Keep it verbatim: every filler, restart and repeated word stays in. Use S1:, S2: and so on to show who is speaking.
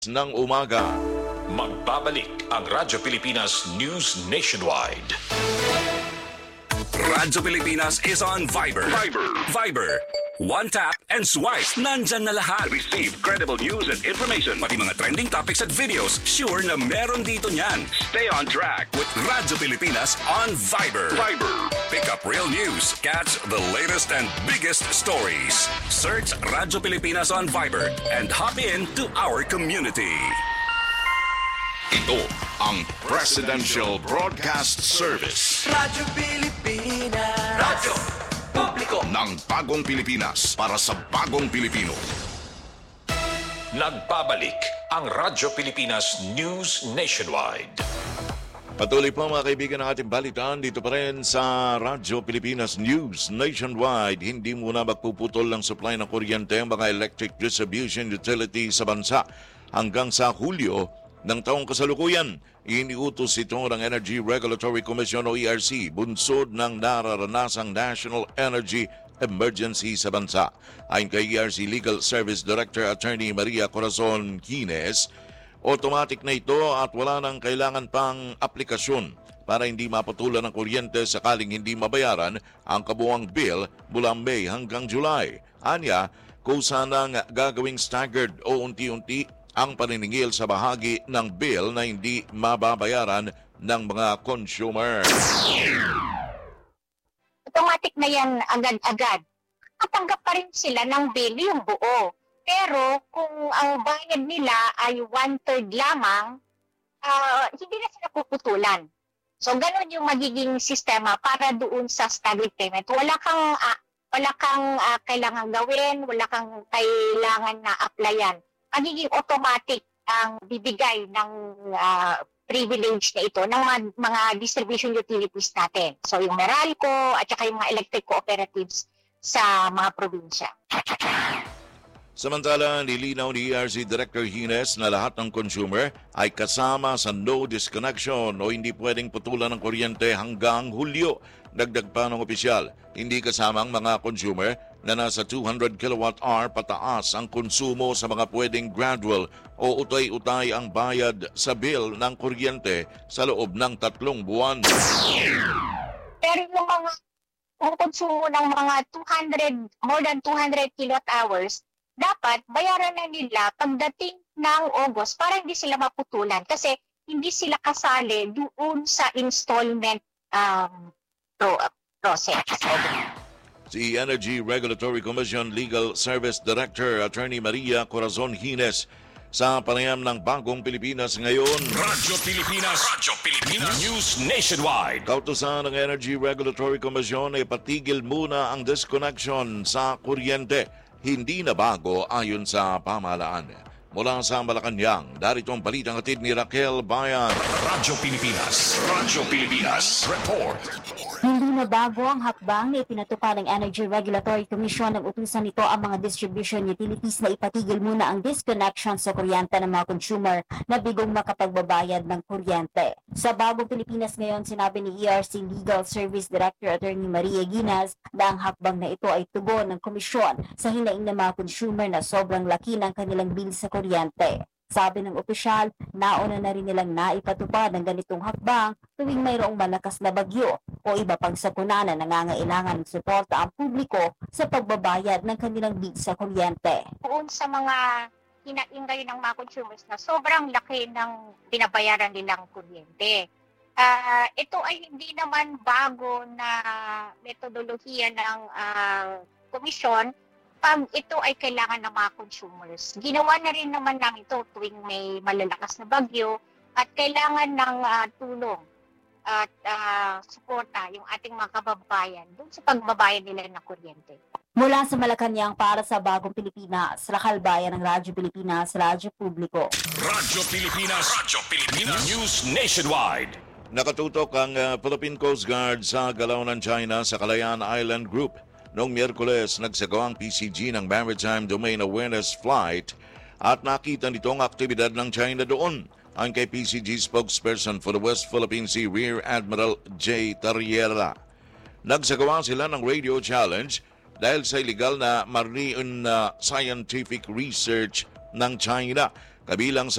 S1: ng umaga.
S2: Magbabalik ang Radyo Pilipinas News Nationwide.
S3: Radyo Pilipinas is on Viber. Viber. Viber. One tap and swipe. Nandyan na lahat. Receive credible news and information. Pati mga trending topics at videos. Sure na meron dito niyan. Stay on track with Radyo Pilipinas on Viber. Viber. Pick up real news. Catch the latest and biggest stories. Search Radyo Pilipinas on Viber and hop in to our community.
S1: Ito ang Presidential Broadcast Service.
S4: Radyo Pilipinas. Radyo Publiko
S1: ng Bagong Pilipinas para sa Bagong Pilipino.
S2: Nagbabalik ang Radyo Pilipinas News Nationwide.
S1: Patuloy po mga kaibigan ng ating balitaan dito pa rin sa Radyo Pilipinas News Nationwide. Hindi muna magpuputol ng supply ng kuryente ang mga electric distribution utility sa bansa hanggang sa Hulyo ng taong kasalukuyan. Iniutos ito ng Energy Regulatory Commission o E R C, bunsod ng nararanasang National Energy Emergency sa bansa. Ayon kay E R C Legal Service Director Attorney Maria Corazon Quines, automatic na ito at wala nang kailangan pang aplikasyon para hindi maputulan ng kuryente sakaling hindi mabayaran ang kabuuang bill mula May hanggang July. Anya, kusa nang gagawing staggered o unti-unti ang paniningil sa bahagi ng bill na hindi mababayaran ng mga consumer.
S5: Automatic na yan agad-agad. Katanggap pa rin sila ng bill yung buo. Pero kung ang bayad nila ay one-third lamang, uh, hindi na sila puputulan. So ganun yung magiging sistema para doon sa staggered payment. Wala kang, uh, wala kang uh, kailangan gawin, wala kang kailangan na applyan. Magiging automatic ang bibigay ng uh, privilege na ito ng mga, mga distribution utilities natin. So yung Meralco at saka yung mga electric cooperatives sa mga probinsya.
S1: Samantala, nilinaw ni E R C Director Hines na lahat ng consumer ay kasama sa no disconnection o hindi pwedeng putulan ng kuryente hanggang Hulyo. Dagdag pa ng opisyal, hindi kasama ang mga consumer na nasa two hundred kilowatt hour pataas ang konsumo sa mga pwedeng gradual o utay-utay ang bayad sa bill ng kuryente sa loob ng tatlong buwan.
S5: Pero yung mga kung konsumo ng mga two hundred, more than two hundred kilowatt hours, dapat bayaran na nila pagdating ng August para hindi sila maputulan kasi hindi sila kasali doon sa installment um, pro, process.
S1: Si Energy Regulatory Commission Legal Service Director Attorney Maria Corazon Hines sa panayam ng Bagong Pilipinas ngayon.
S2: Radyo Pilipinas. Radyo Pilipinas News Nationwide.
S1: Kautusan ng Energy Regulatory Commission ay patigil muna ang disconnection sa kuryente. Hindi na bago ayon sa pamahalaan. Mula sa Malacanang, darito ang balitang hatid ni Raquel Bayan.
S2: Radyo Pilipinas. Radyo Pilipinas. Report.
S6: Hindi na bago ang hakbang na ipinatupad ng Energy Regulatory Commission ng utusan nito ang mga distribution utilities na ipatigil muna ang disconnection sa kuryente ng mga consumer na bigong makapagbabayad ng kuryente. Sa Bagong Pilipinas ngayon, sinabi ni E R C Legal Service Director Attorney Maria Guinas na ang hakbang na ito ay tugon ng komisyon sa hinaing ng mga consumer na sobrang laki ng kanilang bill sa kuryente. Sabi ng opisyal, nauna na rin nilang naipatupad ng ganitong hakbang tuwing mayroong malakas na bagyo o iba pang sakuna na nangangailangan ng suporta ang publiko sa pagbabayad ng kanilang bill sa kuryente.
S5: Doon sa mga hinaingay ng mga consumers na sobrang laki ng binabayaran nilang kuryente. Uh, ito ay hindi naman bago na metodolohiya ng uh, komisyon pag ito ay kailangan ng mga consumers. Ginawa na rin naman lang ito tuwing may malalakas na bagyo at kailangan ng uh, tulong at uh, suporta yung ating mga kababayan doon sa pagbabayad nila ng kuryente.
S6: Mula sa Malacanang para sa Bagong Pilipinas, Raquel Bayan ng Radyo Pilipinas, Radyo Publiko.
S2: Radyo Pilipinas. Radyo Pilipinas News Nationwide.
S1: Nakatutok ang uh, Philippine Coast Guard sa galaw ng China sa Kalayaan Island Group. Noong Miyerkules, nagsagawa ang P C G ng Maritime Domain Awareness Flight at nakita nito ang aktibidad ng China doon. Ang kay P C G spokesperson for the West Philippine Sea, Rear Admiral J. Tarriera. Nagsagawa sila ng radio challenge dahil sa illegal na marine uh, scientific research ng China. kabilang sa